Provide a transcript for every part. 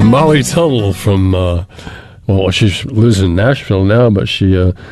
Molly Tuttle from, well, she lives in Nashville now, but she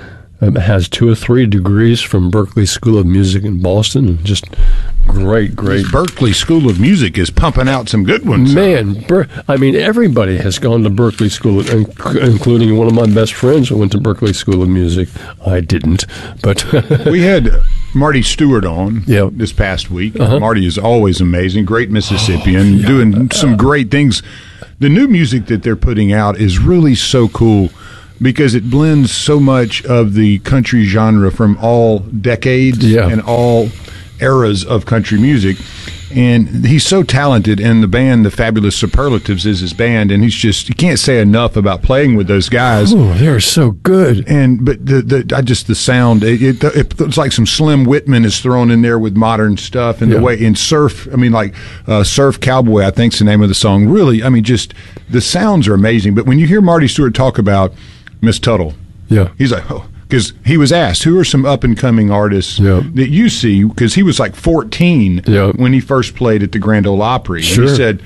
has 2 or 3 degrees from Berklee School of Music in Boston. And just great. This Berklee School of Music is pumping out some good ones. Man, I mean, everybody has gone to Berklee School, including one of my best friends who went to Berklee School of Music. I didn't, but we had Marty Stewart on this past week. Marty is always amazing, great Mississippian, doing some great things. The new music that they're putting out is really so cool because it blends so much of the country genre from all decades and all eras of country music. And he's so talented, and the band, the Fabulous Superlatives, is his band, and you can't say enough about playing with those guys. Oh, they're so good. But the sound, it's like some Slim Whitman is thrown in there with modern stuff, and the way in Surf, I mean, like Surf Cowboy, I think's the name of the song. Really, I mean, just the sounds are amazing. But when you hear Marty Stewart talk about Miss Tuttle, he's like, oh. Because he was asked, who are some up-and-coming artists that you see? Because he was like 14 when he first played at the Grand Ole Opry. Sure. And he said,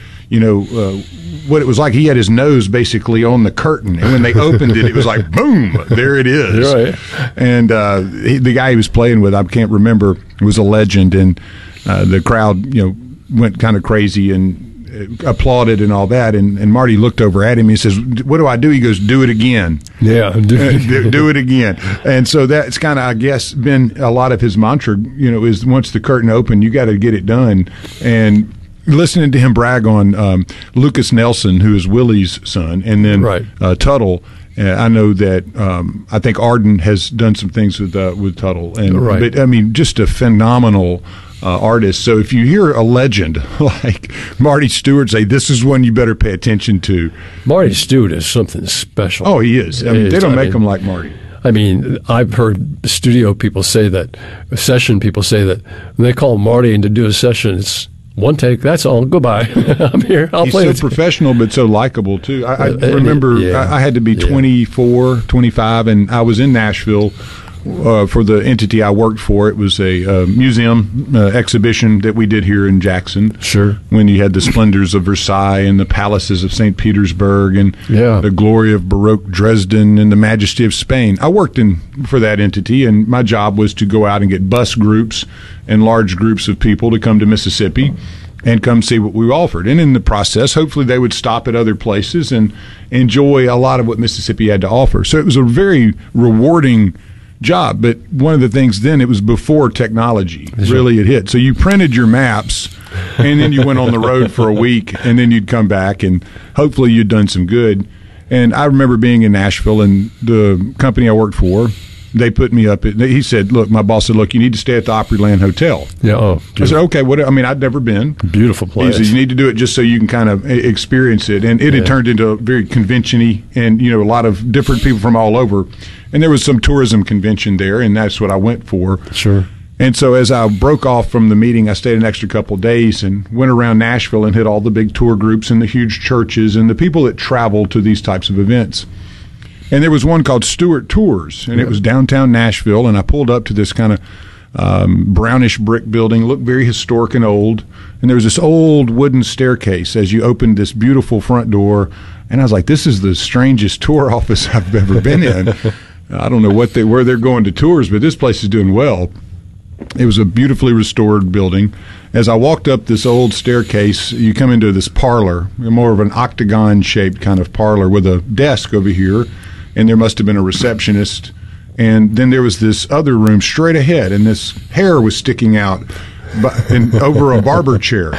what it was like, he had his nose basically on the curtain. And when they opened it, it was like, boom, there it is. Right. And the guy he was playing with, I can't remember, was a legend. And the crowd, went kind of crazy and applauded and all that, and Marty looked over at him. He says, "What do I do?" He goes, "Do it again." Yeah, do it again. And so that's kind of, I guess, been a lot of his mantra. Is once the curtain opened, you got to get it done. And listening to him brag on Lucas Nelson, who is Willie's son, and then Tuttle. I know that I think Arden has done some things with Tuttle, but I mean, just a phenomenal artist. So if you hear a legend like Marty Stewart say, this is one you better pay attention to. Marty Stewart is something special. Oh, he is. I mean, they don't make him like Marty. I mean, I've heard studio people say that, session people say that when they call Marty in to do a session, it's one take, that's all, goodbye. I'm here, I'll play. He's so professional but so likable too. I remember I had to be 24, 25, and I was in Nashville for the entity I worked for. It was a museum exhibition that we did here in Jackson. Sure. When you had the splendors of Versailles and the palaces of St. Petersburg and the glory of Baroque Dresden and the majesty of Spain. I worked for that entity, and my job was to go out and get bus groups and large groups of people to come to Mississippi and come see what we offered. And in the process, hopefully they would stop at other places and enjoy a lot of what Mississippi had to offer. So it was a very rewarding job. But one of the things then, it was before technology really had hit. So you printed your maps, and then you went on the road for a week, and then you'd come back, and hopefully you'd done some good. And I remember being in Nashville, and the company I worked for, they put me up. He said, "Look," my boss said, "Look, you need to stay at the Opryland Hotel." Yeah. Oh, I said, "Okay." I'd never been. Beautiful place. He said, "You need to do it just so you can kind of experience it." And it had turned into a very convention-y, and a lot of different people from all over. And there was some tourism convention there, and that's what I went for. Sure. And so as I broke off from the meeting, I stayed an extra couple of days and went around Nashville and hit all the big tour groups and the huge churches and the people that travel to these types of events. And there was one called Stewart Tours, and it was downtown Nashville, and I pulled up to this kind of brownish brick building, looked very historic and old, and there was this old wooden staircase as you opened this beautiful front door, and I was like, this is the strangest tour office I've ever been in. I don't know where they're going to tours, but this place is doing well. It was a beautifully restored building. As I walked up this old staircase, you come into this parlor, more of an octagon-shaped kind of parlor with a desk over here, and there must have been a receptionist. And then there was this other room straight ahead, and this hair was sticking out over a barber chair.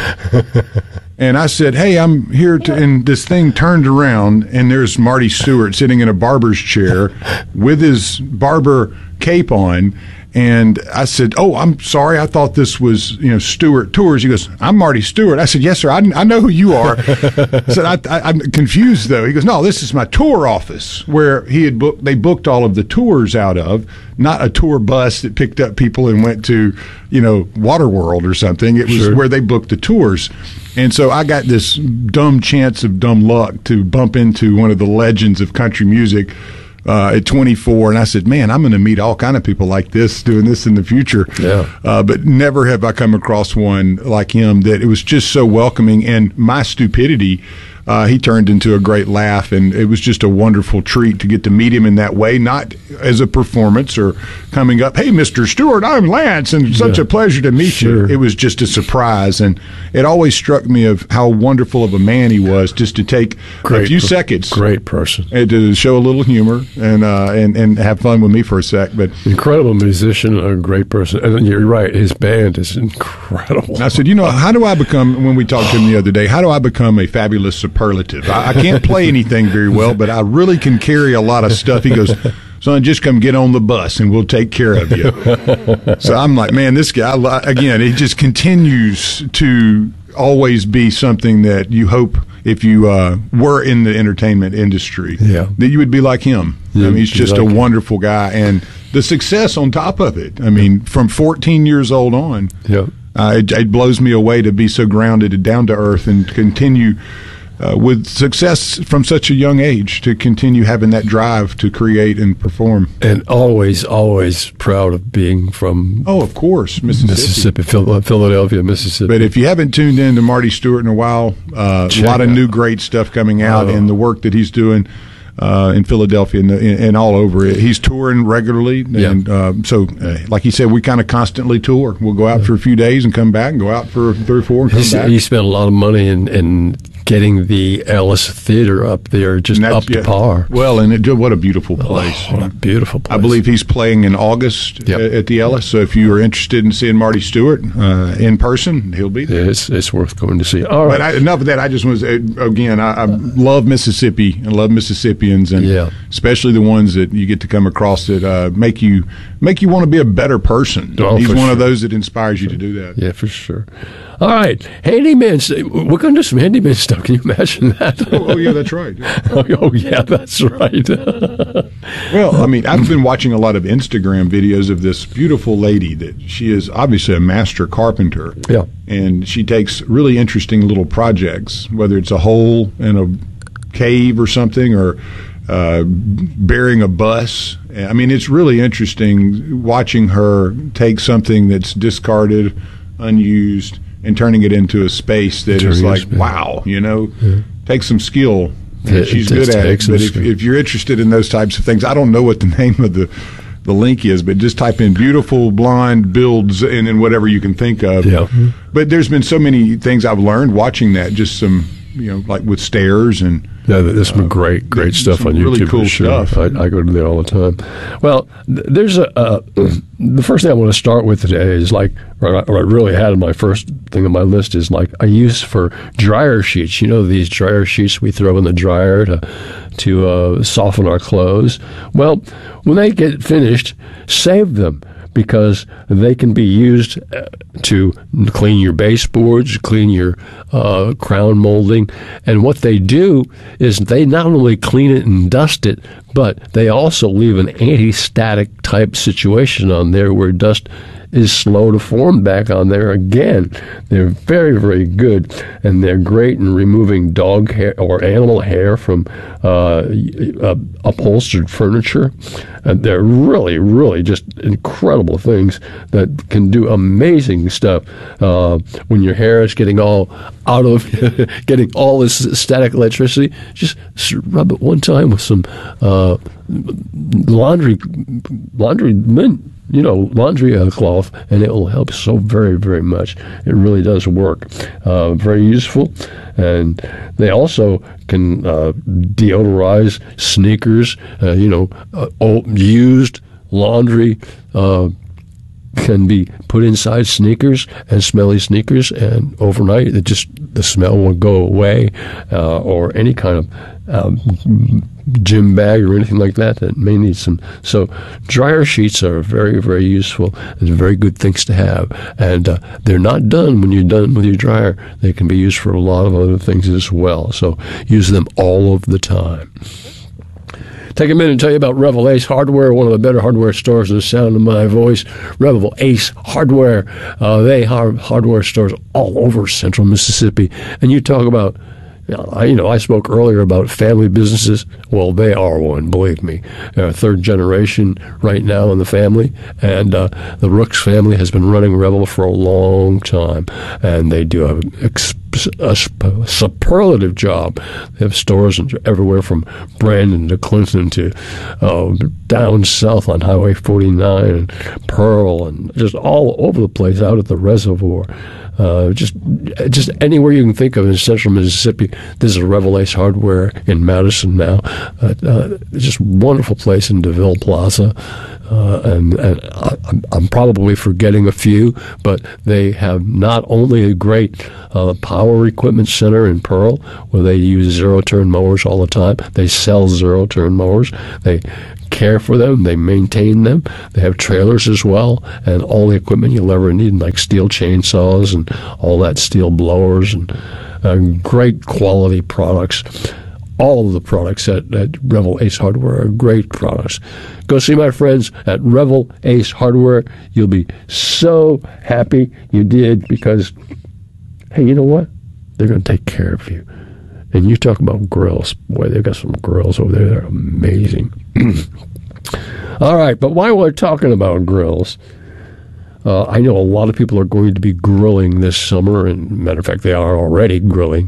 And I said, "Hey, I'm here to," and this thing turned around, and there's Marty Stewart sitting in a barber's chair with his barber cape on. And I said, "Oh, I'm sorry. I thought this was, Stewart Tours." He goes, "I'm Marty Stewart." I said, "Yes, sir. I know who you are." I said, I'm confused, though. He goes, "No, this is my tour office," where they booked all of the tours out of, not a tour bus that picked up people and went to, Waterworld or something. It was where they booked the tours. And so I got this dumb chance of dumb luck to bump into one of the legends of country music at 24, and I said, "Man, I'm going to meet all kind of people like this doing this in the future." Yeah. But never have I come across one like him that it was just so welcoming. And my stupidity, he turned into a great laugh, and it was just a wonderful treat to get to meet him in that way, not as a performance or coming up, hey, Mr. Stewart, I'm Lance, and such a pleasure to meet you. It was just a surprise, and it always struck me of how wonderful of a man he was, just to take a few seconds. Great person. And to show a little humor and have fun with me for a sec. But incredible musician, a great person. And you're right, his band is incredible. And I said, how do I become, when we talked to him the other day, how do I become a fabulous superlative? I can't play anything very well, but I really can carry a lot of stuff. He goes, son, just come get on the bus and we'll take care of you. So I'm like, man, this guy, again, it just continues to always be something that you hope, if you were in the entertainment industry, that you would be like him. I mean, he's just a wonderful guy. And the success on top of it, I mean, from 14 years old on, it blows me away to be so grounded and down to earth and continue with success from such a young age, to continue having that drive to create and perform. And always, always proud of being from, of course, Mississippi, Philadelphia, Mississippi. But if you haven't tuned in to Marty Stewart in a while, a lot of new great stuff coming out, and the work that he's doing in Philadelphia and all over it. He's touring regularly, and so like he said, we kind of constantly tour. We'll go out for a few days and come back, and go out for 3 or 4 and come back. He spent a lot of money in getting the Ellis Theater up there, just up to par. Well, and what a beautiful place. What a beautiful place. I believe he's playing in August at the Ellis, so if you are interested in seeing Marty Stewart in person, he'll be there. Yeah, it's worth going to see. All right. But enough of that. I just want to say, again, I love Mississippi and love Mississippians, and especially the ones that you get to come across that make you want to be a better person. He's one of those that inspires you to do that. Yeah, for sure. All right, handyman. We're going to do some handyman stuff. Can you imagine that? Oh yeah, that's right. Oh yeah, that's right. Well, I mean, I've been watching a lot of Instagram videos of this beautiful lady that she is obviously a master carpenter. Yeah, and she takes really interesting little projects, whether it's a hole in a cave or something, or burying a bus. I mean, it's really interesting watching her take something that's discarded, unused, and turning it into a space that is like, wow, takes some skill. And she's good at it. But if you're interested in those types of things, I don't know what the name of the link is, but just type in beautiful blonde builds and then whatever you can think of. Yeah. But there's been so many things I've learned watching that, just some, like with stairs and. Yeah, there's some great stuff on YouTube. Really cool stuff. I go to there all the time. Well, there's the first thing I want to start with today is what I really had on my first thing on my list is a use for dryer sheets. These dryer sheets we throw in the dryer to soften our clothes. Well, when they get finished, save them, because they can be used to clean your baseboards, clean your crown molding. And what they do is they not only clean it and dust it, but they also leave an anti-static type situation on there where dust is slow to form back on there again. They're very, very good, and they're great in removing dog hair or animal hair from upholstered furniture. And they're really, really just incredible things that can do amazing stuff when your hair is getting all out of getting all this static electricity. Just rub it one time with some laundry cloth, and it will help so very, very much. It really does work. Very useful. And they also can deodorize sneakers. Used laundry can be put inside sneakers, and smelly sneakers, and overnight the smell will go away, or any kind of gym bag or anything like that may need some. So dryer sheets are very, very useful and very good things to have. And they're not done when you're done with your dryer. They can be used for a lot of other things as well. So use them all of the time. Take a minute and tell you about Revel Ace Hardware, one of the better hardware stores in the sound of my voice. Revel Ace Hardware. They have hardware stores all over central Mississippi. And you talk about I spoke earlier about family businesses. Well, they are one, believe me. Third generation right now in the family, and the Rooks family has been running Revel for a long time, and they do a superlative job. They have stores everywhere from Brandon to Clinton to down south on Highway 49 and Pearl, and just all over the place out at the reservoir. Just anywhere you can think of in central Mississippi. This is Revel Ace Hardware in Madison now. Just a wonderful place in DeVille Plaza. And I'm probably forgetting a few, but they have not only a great power equipment center in Pearl, where they use zero-turn mowers all the time. They sell zero-turn mowers. They care for them. They maintain them. They have trailers as well, and all the equipment you'll ever need, like steel chainsaws and all that, steel blowers, and great quality products. All of the products at Revel Ace Hardware are great products. Go see my friends at Revel Ace Hardware. You'll be so happy you did, because, hey, you know what? They're going to take care of you. And you talk about grills. Boy, they've got some grills over there. They're amazing. All right, but while we're talking about grills, I know a lot of people are going to be grilling this summer, and matter of fact, they are already grilling.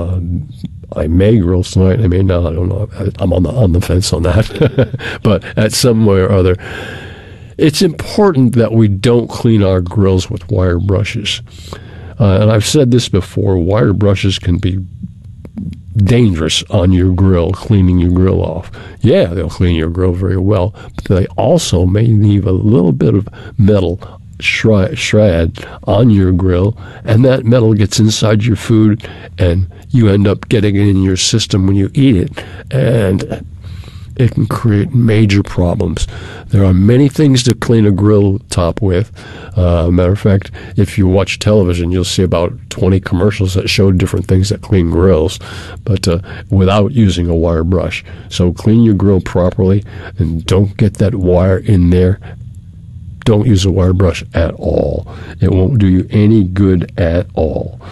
I may grill tonight. I may not. I don't know. I'm on the fence on that. But at some way or other, it's important that we don't clean our grills with wire brushes. And I've said this before. Wire brushes can be dangerous on your grill, cleaning your grill off. Yeah, they'll clean your grill very well, but they also may leave a little bit of metal shred on your grill, and that metal gets inside your food, and you end up getting it in your system when you eat it, and it can create major problems. There are many things to clean a grill top with. Matter of fact, if you watch television, you'll see about 20 commercials that show different things that clean grills, but without using a wire brush. So clean your grill properly, and don't get that wire in there. Don't use a wire brush at all. It won't do you any good at all.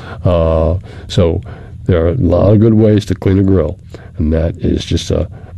So there are a lot of good ways to clean a grill, and that is just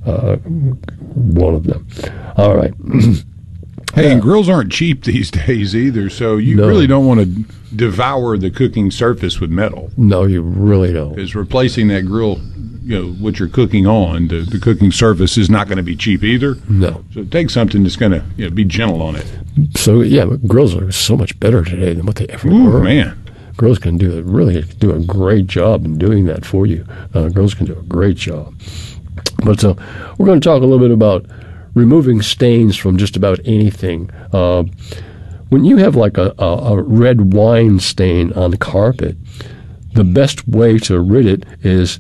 one of them. All right. Hey, and grills aren't cheap these days either, so you really don't want to devour the cooking surface with metal. No, you really don't. Because replacing that grill, what you're cooking on, the cooking surface is not going to be cheap either. No. So take something that's going to be gentle on it. So, yeah, but grills are so much better today than what they ever were. Man. Grills can do a great job in doing that for you. Grills can do a great job. But we're going to talk a little bit about removing stains from just about anything. When you have like a red wine stain on the carpet, the best way to rid it is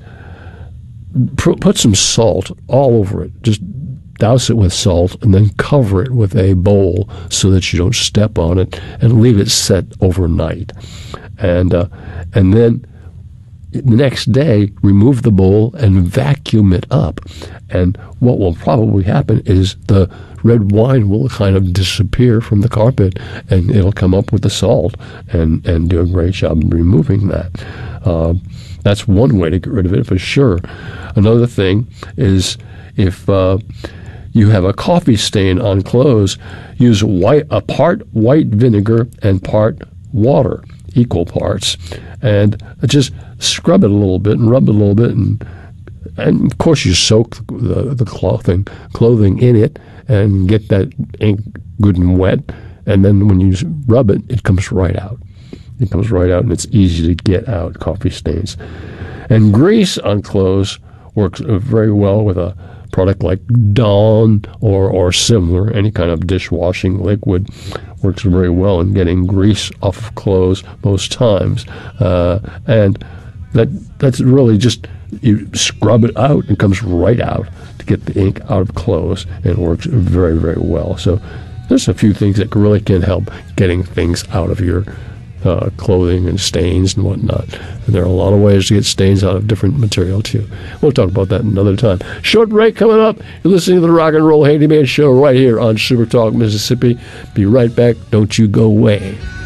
put some salt all over it. Just douse it with salt and then cover it with a bowl so that you don't step on it, and leave it set overnight. And then the next day, remove the bowl and vacuum it up. And what will probably happen is the red wine will kind of disappear from the carpet, and it'll come up with the salt and do a great job in removing that. That's one way to get rid of it for sure. Another thing is if you have a coffee stain on clothes, use a part white vinegar and part water, equal parts, and just scrub it a little bit and rub it a little bit, and of course you soak the clothing in it and get that ink good and wet, and then when you rub it, it comes right out. It comes right out, and it's easy to get out, coffee stains. And grease on clothes works very well with a product like Dawn or similar. Any kind of dishwashing liquid works very well in getting grease off of clothes most times. And that's really just, you scrub it out and it comes right out to get the ink out of clothes, and it works very, very well. So there's a few things that really can help getting things out of your clothing and stains and whatnot. And there are a lot of ways to get stains out of different material too. We'll talk about that another time. Short break coming up. You're listening to the Rock and Roll Handyman Show right here on Super Talk Mississippi. Be right back. Don't you go away.